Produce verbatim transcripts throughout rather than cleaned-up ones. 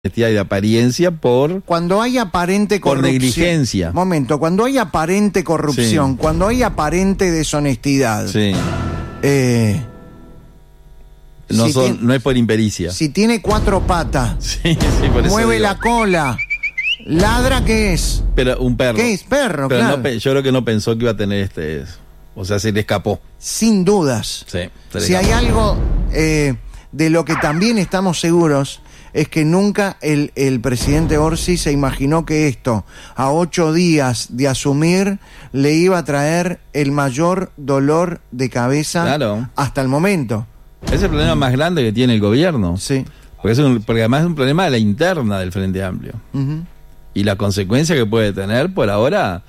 y de apariencia por cuando hay aparente por corrupción, negligencia. Momento, cuando hay aparente corrupción, Sí. cuando hay aparente deshonestidad, Sí. eh, No, si son, tiene, no es por impericia. si tiene cuatro patas, Sí, sí, por eso mueve digo. la cola, ladra, ¿qué es? Pero un perro. ¿Qué es? Perro, Pero claro. no pe- yo creo que no pensó que iba a tener este. O sea, se le escapó. Sin dudas. Sí. se le Si hay escapó. algo eh, de lo que también estamos seguros, es que nunca el, el presidente Orsi se imaginó que esto, a ocho días de asumir, le iba a traer el mayor dolor de cabeza Claro. hasta el momento. Ese es el problema más grande que tiene el gobierno. Sí. Porque, es un, porque además es un problema de la interna del Frente Amplio. Ujú. Y las consecuencias que puede tener por ahora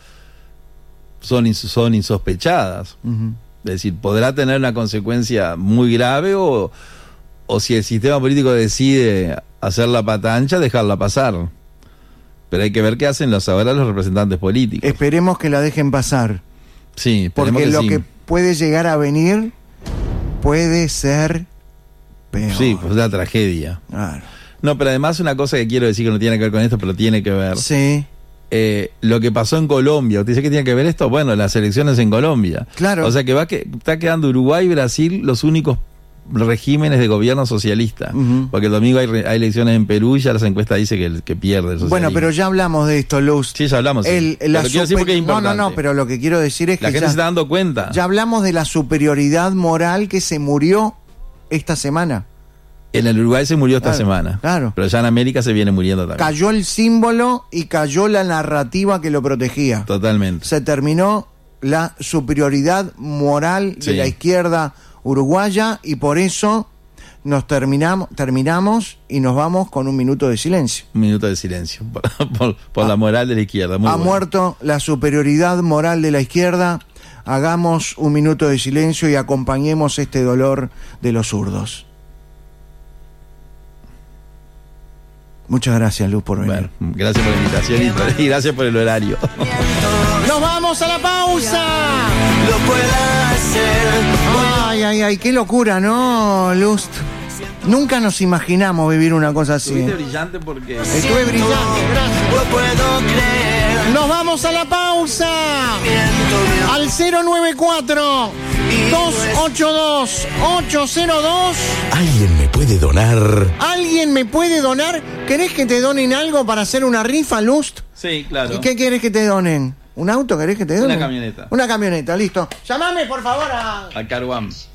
son, ins- son insospechadas. Ujú. Es decir, podrá tener una consecuencia muy grave o, o si el sistema político decide hacer la pata ancha, dejarla pasar. Pero hay que ver qué hacen los ahora los representantes políticos. Esperemos que la dejen pasar, Sí, esperemos porque que lo sí. que puede llegar a venir puede ser peor. Sí, pues una tragedia. Claro. No, pero además una cosa que quiero decir que no tiene que ver con esto, pero tiene que ver. Sí. Eh, lo que pasó en Colombia. ¿Usted dice que tiene que ver esto? Bueno, las elecciones en Colombia. Claro. O sea que va que está quedando Uruguay y Brasil los únicos regímenes de gobierno socialista. Ujú. Porque el domingo hay, re- hay elecciones en Perú y ya las encuestas dicen que, el- que pierde el socialismo. Bueno, pero ya hablamos de esto, Luz. Sí, ya hablamos. sí. El- Pero la quiero decir super- porque es no, no, importante. no, pero lo que quiero decir es La que gente ya, se está dando cuenta. ya hablamos de la superioridad moral que se murió esta semana. En el Uruguay se murió esta Claro, semana. claro. Pero ya en América se viene muriendo también. Cayó el símbolo y cayó la narrativa que lo protegía. Totalmente. Se terminó la superioridad moral de Sí. la izquierda uruguaya y por eso nos terminamos, terminamos y nos vamos con un minuto de silencio. Un minuto de silencio. Por, por- por la moral de la izquierda. Muy ha bueno. muerto la superioridad moral de la izquierda. Hagamos un minuto de silencio y acompañemos este dolor de los zurdos. Muchas gracias, Luz, por venir. Bueno, gracias por la invitación y, por- y gracias por el horario. ¡Nos vamos a la pausa! Lo pueda hacer. Ay, ay, ay, qué locura, ¿no, Luz? Nunca nos imaginamos vivir una cosa así. Estuviste brillante porque... Estuve brillante, gracias. Lo puedo creer. Nos vamos a la pausa. Al cero nueve cuatro, dos ocho dos, ocho cero dos. ¿Alguien me puede donar? ¿Alguien me puede donar? ¿Querés que te donen algo para hacer una rifa, Lust? Sí, claro. ¿Y qué querés que te donen? ¿Un auto querés que te donen? Una camioneta. Una camioneta, listo. Llamame, por favor, a... A Carwan.